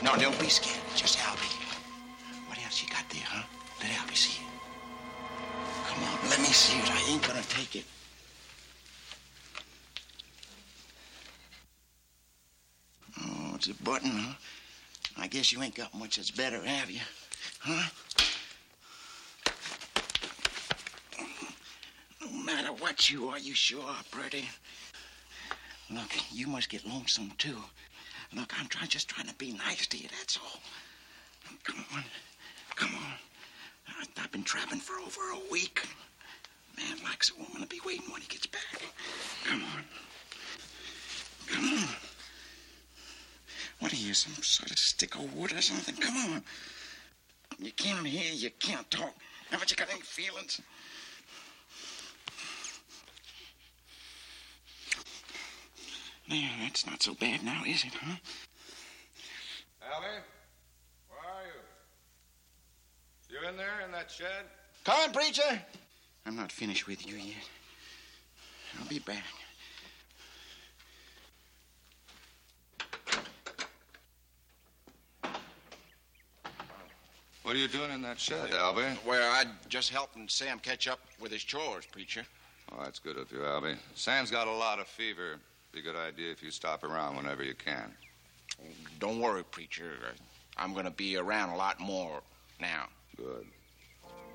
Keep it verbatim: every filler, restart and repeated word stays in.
No, don't be scared. It's just Albie. What else you got there, huh? Let Albie see it. Come on, let me see it. I ain't gonna take it. Oh, it's a button, huh? I guess you ain't got much that's better, have you? Huh? No matter what you are, you sure are pretty. Look, you must get lonesome, too. Look, I'm try- just trying to be nice to you, that's all. Come on. Come on. I- I've been trapping for over a week. Man likes a woman to be waiting when he gets back. Come on. Come on. What are you, some sort of stick of wood or something? Come on. You can't hear, you can't talk. Haven't you got any feelings? There, that's not so bad now, is it, huh? Albie, where are you? You in there, in that shed? Come on, preacher. I'm not finished with you yet. I'll be back. What are you doing in that shed, Albie? Well, I'm just helping Sam catch up with his chores, preacher. Oh, that's good of you, Albie. Sam's got a lot of fever. Be a good idea if you stop around whenever you can. Don't worry, preacher. I'm going to be around a lot more now. Good.